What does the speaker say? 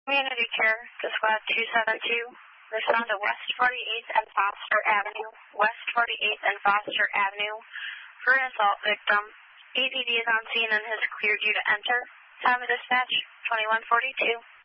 Community Care to Squad 272. Respond to West 48th and Foster Avenue. West 48th and Foster Avenue for an assault victim. EPD is on scene and has cleared you to enter. Time of dispatch, 2142.